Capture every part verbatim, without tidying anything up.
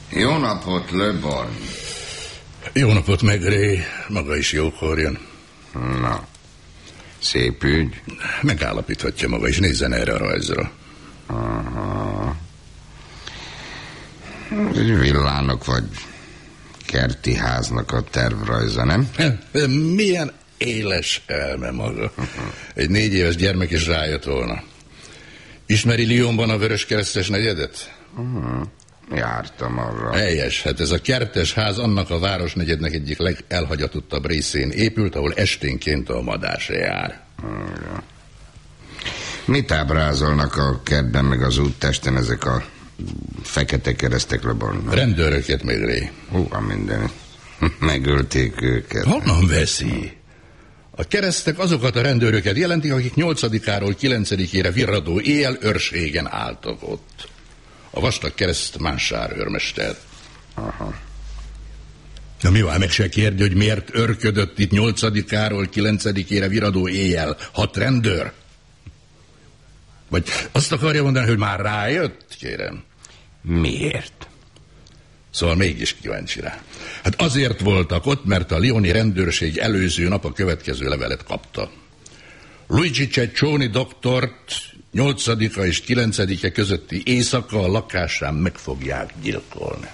Jó napot, Le Bon. Jó napot, Maigret. Maga is jókor jön. Na, szép ügy. Megállapíthatja maga, és nézzen erre a rajzra. Aha. Egy villának vagy kerti háznak a tervrajza, nem? Milyen éles elme maga. Egy négy éves gyermek is rájött volna. Ismeri Lyonban a Vöröskeresztes negyedet? Uh-huh. Jártam arra. Helyes, hát ez a kertes ház annak a városnegyednek egyik legelhagyatottabb részén épült, ahol esténként a madár se jár. Uh-huh. Mit ábrázolnak a kertben meg az úttesten ezek a fekete keresztek, Le Bon? Rendőröket, Maigret. Hú, a minden. Megölték őket. Honnan veszi? A keresztek azokat a rendőröket jelentik, akik nyolcadikáról kilencedikére virradó éjjel őrségen álltak ott. A vastag kereszt Mansart őrmester. Aha. Na mi van, meg se kérdi, hogy miért őrködött itt nyolcadikáról kilencedikére virradó éjjel hat rendőr? Vagy azt akarja mondani, hogy már rájött, kérem? Miért? Szóval mégis kíváncsi rá. Hát azért voltak ott, mert a lyoni rendőrség előző nap a következő levelet kapta. Luigi Cecchoni doktort nyolcadika és kilencedike közötti éjszaka a lakásán meg fogják gyilkolni.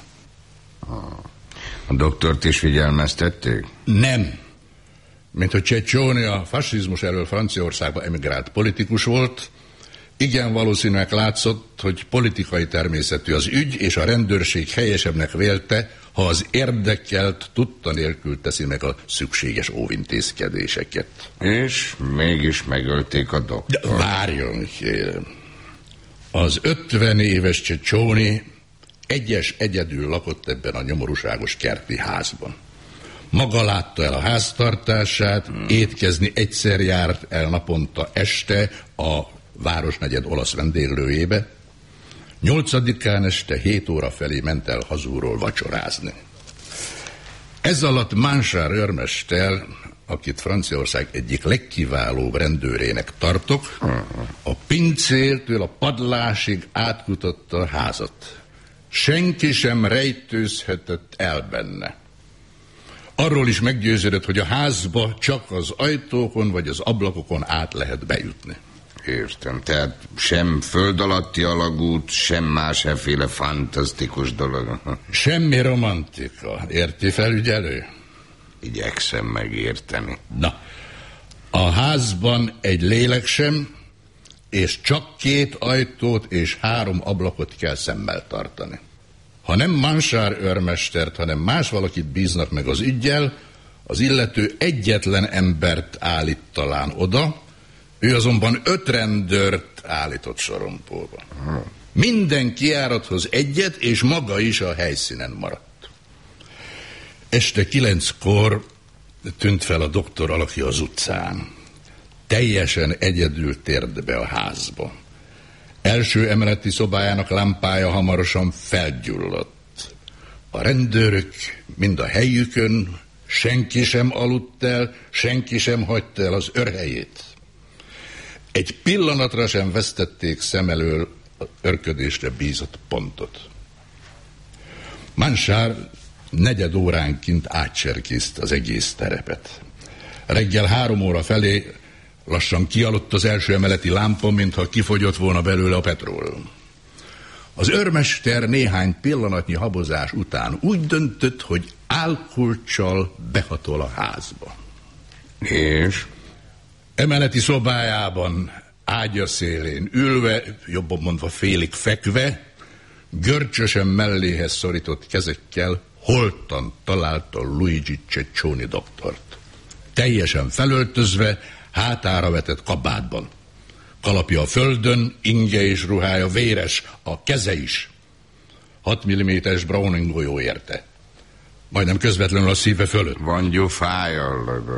A doktort is figyelmeztették? Nem. Mint hogy Cecchoni a fasizmus elől Franciaországba emigrált politikus volt, igen valószínűleg látszott, hogy politikai természetű az ügy, és a rendőrség helyesebbnek vélte, ha az érdekelt tudta nélkül teszi meg a szükséges óvintézkedéseket. És mégis megölték a doktort. De várjon, kérem. Az ötven éves Cecchoni egyes egyedül lakott ebben a nyomorúságos kerti házban. Maga látta el a háztartását, hmm. étkezni egyszer járt el naponta este a városnegyed olasz vendéglőjébe. Nyolcadikán este hét óra felé ment el hazúról vacsorázni. Ez alatt Mansart őrmester, akit Franciaország egyik legkiválóbb rendőrének tartok, a pincértől a padlásig átkutatta a házat. Senki sem rejtőzhetett el benne. Arról is meggyőződött, hogy a házba csak az ajtókon vagy az ablakokon át lehet bejutni. Értem, tehát sem föld alatti alagút, sem másféle fantasztikus dolog. Semmi romantika, érti, felügyelő? Igyekszem megérteni. Na, a házban egy lélek sem, és csak két ajtót és három ablakot kell szemmel tartani. Ha nem Mansart őrmestert, hanem más valakit bíznak meg az üggyel, az illető egyetlen embert állít talán oda, ő azonban öt rendőrt állított sorompóba. Minden kijárathoz egyet, és maga is a helyszínen maradt. Este kilenckor tűnt fel a doktor alakja az utcán. Teljesen egyedül tért be a házba. Első emeleti szobájának lámpája hamarosan felgyulladt. A rendőrök mind a helyükön, senki sem aludt el, senki sem hagyta el az őrhelyét. Egy pillanatra sem vesztették szem elől az őrködésre bízott pontot. Mansart negyed óránként átserkészte az egész terepet. Reggel három óra felé lassan kialudt az első emeleti lámpa, mintha kifogyott volna belőle a petrol. Az őrmester néhány pillanatnyi habozás után úgy döntött, hogy álkulccsal behatol a házba. És? Emeleti szobájában ágya szélén ülve, jobban mondva félig fekve, görcsösen melléhez szorított kezekkel holtan találta Luigi Cecchoni doktort. Teljesen felöltözve, hátára vetett kabátban. Kalapja a földön, inge és ruhája véres, a keze is. hat milliméteres Browning golyó érte. Majdnem közvetlenül a szíve fölött. Van gyufája,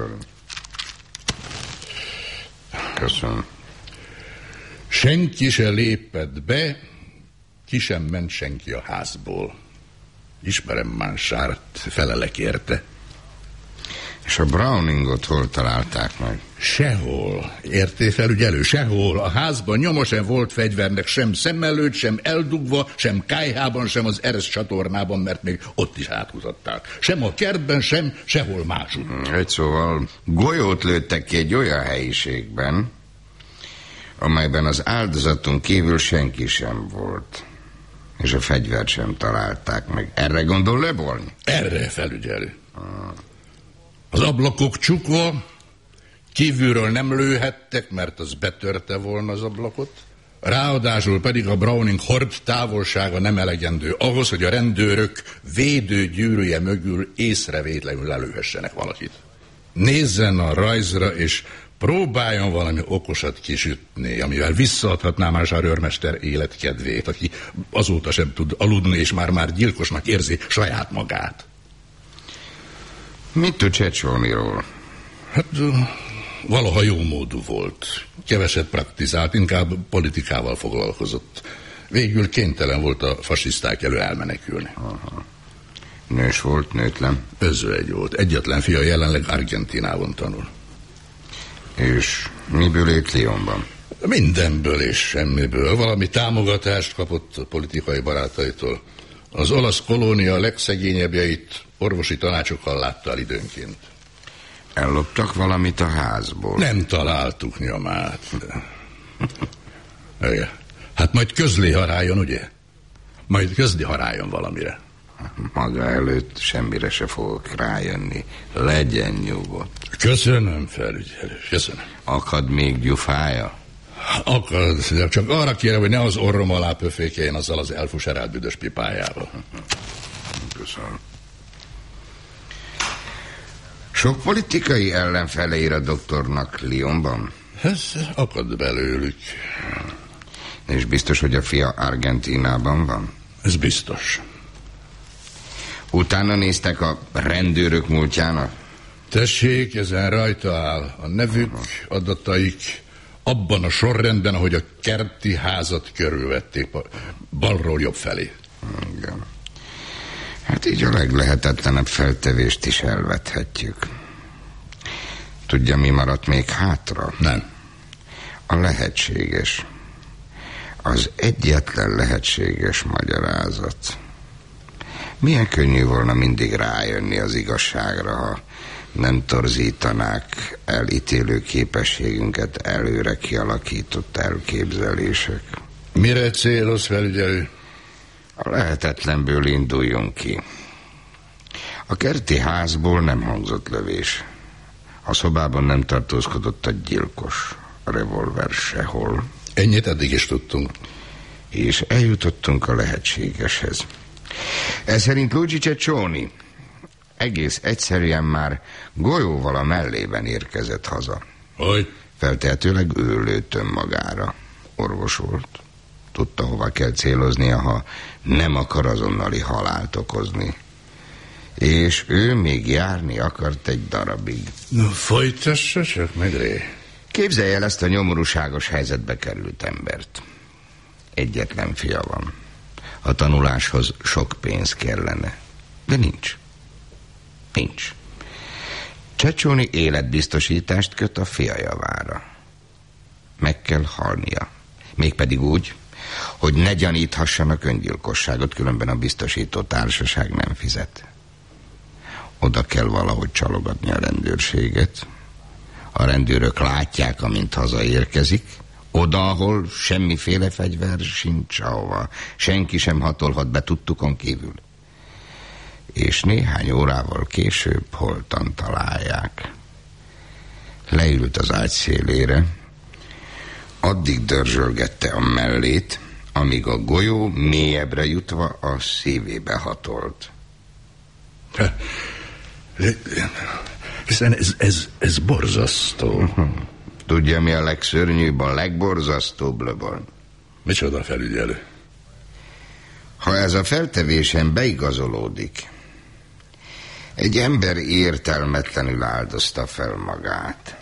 köszönöm. Senki se lépett be, ki sem ment senki a házból. Ismerem Mansart, felelek érte. És a Browningot hol találták meg? Sehol. Érté, felügyelő? Sehol. A házban nyoma sem volt fegyvernek, sem szem előtt, sem eldugva, sem kályhában, sem az Eresz csatornában, mert még ott is átkutatták. Sem a kertben, sem sehol máshogy. Egy szóval golyót lőttek ki egy olyan helyiségben, amelyben az áldozaton kívül senki sem volt. És a fegyvert sem találták meg. Erre gondol Leborn? Erre, felügyelő. Az ablakok csukva, kívülről nem lőhettek, mert az betörte volna az ablakot. Ráadásul pedig a Browning hord távolsága nem elegendő ahhoz, hogy a rendőrök védőgyűrűje mögül észrevétlenül lelőhessenek valakit. Nézzen a rajzra, és próbáljon valami okosat kisütni, amivel visszaadhatná Mansár őrmester életkedvét, aki azóta sem tud aludni, és már-már gyilkosnak érzi saját magát. Mit tud Cecconiról? Hát valaha jó módú volt. Keveset praktizált, inkább politikával foglalkozott. Végül kénytelen volt a fasiszták elől elmenekülni. Aha. Nős volt, nőtlen? Özvegy volt. Egyetlen fia jelenleg Argentínában tanul. És miből élt Lyonban? Mindenből és semmiből. Valami támogatást kapott a politikai barátaitól. Az olasz kolónia legszegényebbjeit orvosi tanácsokkal látta el időnként. Elloptak valamit a házból? Nem találtuk nyomát. Hát majd közli, ha rájön, ugye? Majd közli, ha rájön valamire. Maga előtt semmire se fogok rájönni. Legyen nyugodt. Köszönöm, felügyelő, köszönöm. Akad még gyufája? Akad, de csak arra kérem, hogy ne az orrom alá pöfékeljen azzal az elfuserált büdös pipájával. Köszönöm. Sok politikai ellenfele ír a doktornak Lyonban? Ez akad belőlük. És biztos, hogy a fia Argentínában van? Ez biztos. Utána néztek a rendőrök múltjának? Tessék, ezen rajta áll a nevük, adataik, abban a sorrendben, ahogy a kerti házat körülvették, balról jobb felé. Igen. Hát így a leglehetetlenebb feltevést is elvethetjük. Tudja, mi maradt még hátra? Nem. A lehetséges. Az egyetlen lehetséges magyarázat. Milyen könnyű volna mindig rájönni az igazságra, ha nem torzítanák el ítélő képességünket előre kialakított elképzelések. Mire céloz, felügyelő? A lehetetlenből induljunk ki. A kerti házból nem hangzott lövés. A szobában nem tartózkodott a gyilkos. A revolver sehol. Ennyit eddig is tudtunk. És eljutottunk a lehetségeshez. Ez szerint Luigi Cecconi egész egyszerűen már golyóval a mellében érkezett haza. Hogy? Feltehetőleg ő lőtt önmagára. Orvos volt. Tudta, hova kell céloznia, ha nem akar azonnali halált okozni. És ő még járni akart egy darabig. No, folytassa csak meg, Ré. Képzelje el ezt a nyomorúságos helyzetbe került embert. Egyetlen fia van. A tanuláshoz sok pénz kellene. De nincs. Nincs. Cecconi életbiztosítást köt a fia javára. Meg kell halnia. Mégpedig úgy, hogy ne gyaníthassanak öngyilkosságot, különben a biztosító társaság nem fizet. Oda kell valahogy csalogatni a rendőrséget. A rendőrök látják, amint hazaérkezik. Oda, ahol semmiféle fegyver sincs, ahova senki sem hatolhat be tudtukon kívül. És néhány órával később holtan találják. Leült az ágy szélére, addig dörzsölgette a mellét, amíg a golyó mélyebbre jutva a szívébe hatolt. Hiszen ez, ez, ez borzasztó. Tudja, mi a legszörnyűbb, a legborzasztóbb, Leborn? Micsoda, felügyelő? Ha ez a feltevésem beigazolódik, egy ember értelmetlenül áldozta fel magát.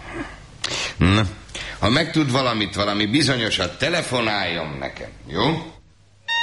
Na, ha megtud valamit, valami bizonyosat, telefonáljon nekem, jó?